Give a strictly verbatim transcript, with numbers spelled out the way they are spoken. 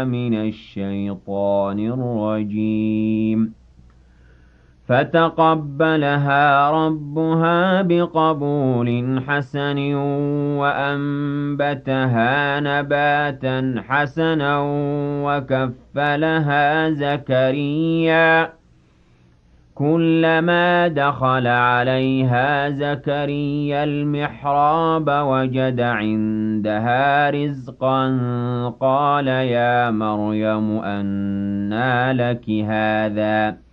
من الشيطان الرجيم فتقبلها ربها بقبول حسن وأنبتها نباتا حسنا وكفلها زكريا كلما دخل عليها زكريا المحراب وجد عندها رزقا قال يا مريم أنى لك هذا